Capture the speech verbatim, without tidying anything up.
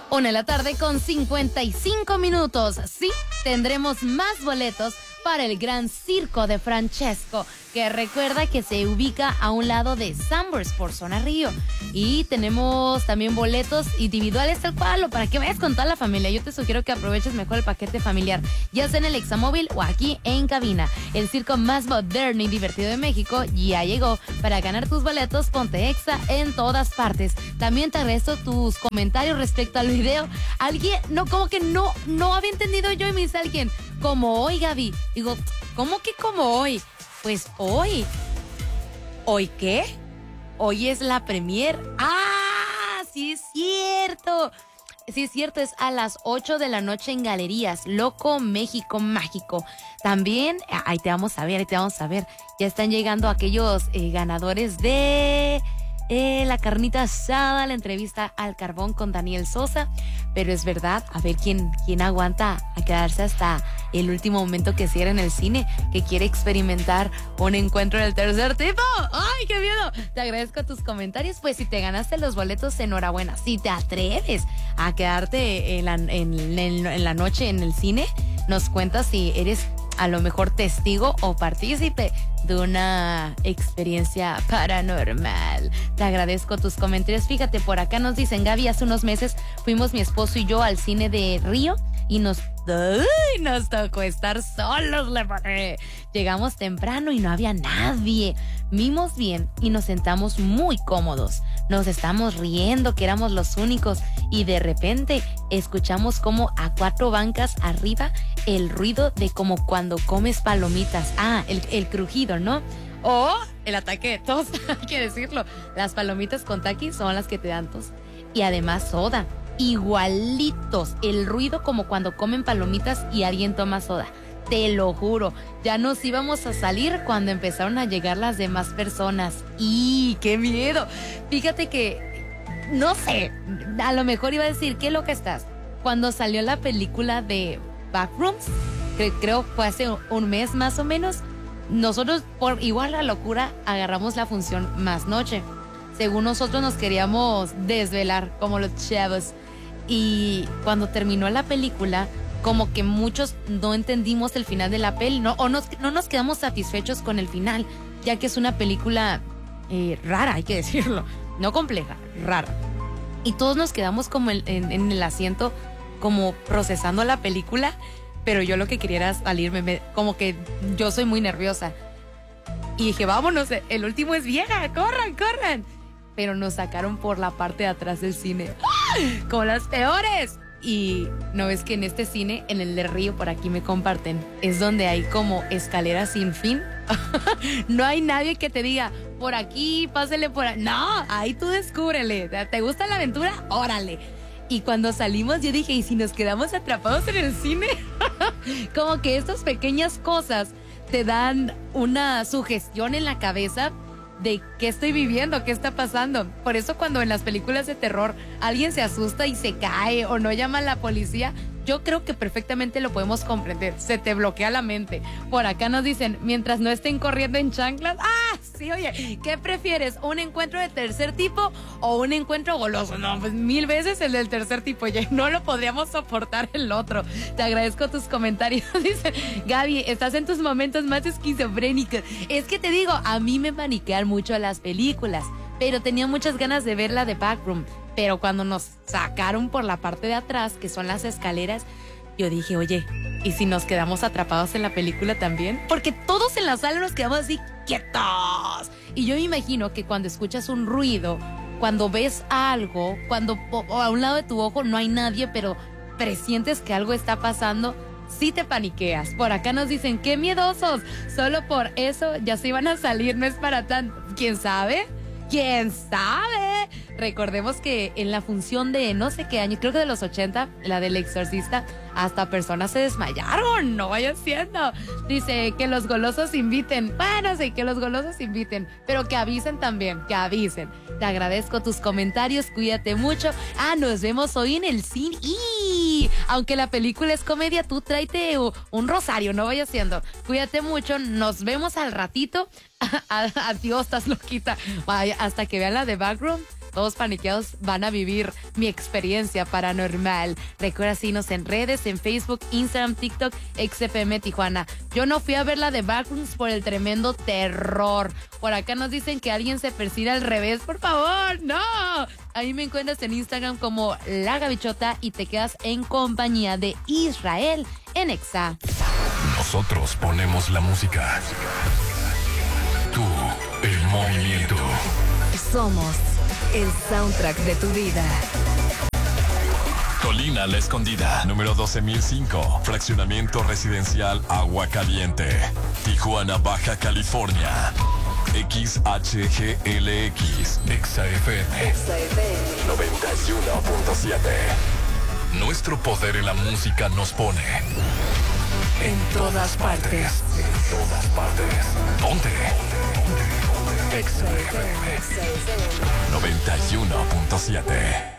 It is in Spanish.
Una de la tarde con cincuenta y cinco minutos. Sí, tendremos más boletos para el Gran Circo de Francesco, que recuerda que se ubica a un lado de Sunburst por Zona Río. Y tenemos también boletos individuales tal cual, o para que vayas con toda la familia. Yo te sugiero que aproveches mejor el paquete familiar, ya sea en el Examóvil o aquí en cabina. El circo más moderno y divertido de México ya llegó. Para ganar tus boletos, ponte Exa en todas partes. También te agradezco tus comentarios respecto al video. Alguien, no, como que no, no había entendido yo, y me dice alguien, como hoy, Gaby. Digo, ¿cómo que como hoy? Pues hoy. ¿Hoy qué? Hoy es la premier. ¡Ah! Sí es cierto. Sí es cierto, es a las ocho de la noche en Galerías. Loco México Mágico. También, ahí te vamos a ver, ahí te vamos a ver. Ya están llegando aquellos eh, ganadores de... Eh, la carnita asada, la entrevista al carbón con Daniel Sosa. Pero es verdad, a ver quién, quién aguanta a quedarse hasta el último momento que cierra en el cine, que quiere experimentar un encuentro del tercer tipo. ¡Ay, qué miedo! Te agradezco tus comentarios. Pues si te ganaste los boletos, enhorabuena. Si te atreves a quedarte en la, en, en, en la noche en el cine, nos cuentas si eres a lo mejor testigo o partícipe de una experiencia paranormal. Te agradezco tus comentarios. Fíjate, por acá nos dicen, Gaby, hace unos meses fuimos mi esposo y yo al cine de Río y nos, ¡ay! Nos tocó estar solos, le paré. Llegamos temprano y no había nadie. Vimos bien y nos sentamos muy cómodos. Nos estamos riendo que éramos los únicos y de repente escuchamos como a cuatro bancas arriba el ruido de como cuando comes palomitas. Ah, el, el crujido, ¿no? O el ataque de tos, hay que decirlo. Las palomitas con Takis son las que te dan tos. Y además soda. Igualitos. El ruido como cuando comen palomitas y alguien toma soda. Te lo juro. Ya nos íbamos a salir cuando empezaron a llegar las demás personas. ¡Y qué miedo! Fíjate que, no sé, a lo mejor iba a decir, qué loca estás. Cuando salió la película de Backrooms, que creo fue hace un mes más o menos, nosotros por igual la locura agarramos la función más noche. Según nosotros nos queríamos desvelar como los chavos. Y cuando terminó la película, como que muchos no entendimos el final de la peli, ¿no? O nos, no nos quedamos satisfechos con el final, ya que es una película eh, rara, hay que decirlo. No compleja, rara. Y todos nos quedamos como en, en, en el asiento, como procesando la película, pero yo lo que quería era salirme, me, como que yo soy muy nerviosa. Y dije, vámonos, el último es vieja, corran, corran. Pero nos sacaron por la parte de atrás del cine. ¡Ah! Como las peores. Y no ves que en este cine, en el de Río, por aquí me comparten, es donde hay como escaleras sin fin. No hay nadie que te diga, por aquí, pásele por ahí. No, ahí tú descúbrele. ¿Te gusta la aventura? Órale. Y cuando salimos yo dije, ¿y si nos quedamos atrapados en el cine? Como que estas pequeñas cosas te dan una sugestión en la cabeza de qué estoy viviendo, qué está pasando. Por eso cuando en las películas de terror alguien se asusta y se cae o no llama a la policía, yo creo que perfectamente lo podemos comprender. Se te bloquea la mente. Por acá nos dicen, mientras no estén corriendo en chanclas. ¡Ah! Sí, oye, ¿qué prefieres? ¿Un encuentro de tercer tipo o un encuentro goloso? No, pues mil veces el del tercer tipo. Ya no lo podríamos soportar el otro. Te agradezco tus comentarios. Dicen, Gaby, estás en tus momentos más esquizofrénicos. Es que te digo, a mí me paniquean mucho las películas, pero tenía muchas ganas de ver la de Backroom. Pero cuando nos sacaron por la parte de atrás, que son las escaleras, yo dije, oye, ¿y si nos quedamos atrapados en la película también? Porque todos en la sala nos quedamos así, quietos. Y yo me imagino que cuando escuchas un ruido, cuando ves algo, cuando a un lado de tu ojo no hay nadie, pero presientes que algo está pasando, sí te paniqueas. Por acá nos dicen, qué miedosos. Solo por eso ya se iban a salir, no es para tanto. ¿Quién sabe? ¿Quién sabe? Recordemos que en la función de no sé qué año, creo que de los ochenta, la del Exorcista, hasta personas se desmayaron. No vaya siendo. Dice que los golosos inviten. Bueno, sí, que los golosos inviten, pero que avisen también, que avisen. Te agradezco tus comentarios, cuídate mucho. Ah, nos vemos hoy en el cine. Y aunque la película es comedia, tú tráete un rosario, no vaya siendo. Cuídate mucho, nos vemos al ratito. Adiós, estás loquita. Vaya, hasta que vean la de Backroom. todos paniqueados van a vivir mi experiencia paranormal. Recuerda seguirnos en redes, en Facebook, Instagram, TikTok, X F M Tijuana. Yo no fui a ver la de Backrooms por el tremendo terror. Por acá nos dicen que alguien se persigue al revés. ¡Por favor, no! A mí me encuentras en Instagram como La Gavichota y te quedas en compañía de Israel en Exa. Nosotros ponemos la música. Tú, el movimiento. Somos el soundtrack de tu vida. Colina La Escondida, número doce mil cinco, fraccionamiento residencial Agua Caliente, Tijuana, Baja California. X H G L X, Exa F M, noventa y uno punto siete. Nuestro poder en la música nos pone en todas partes. En todas partes. Ponte. Exa F M, noventa y uno punto siete.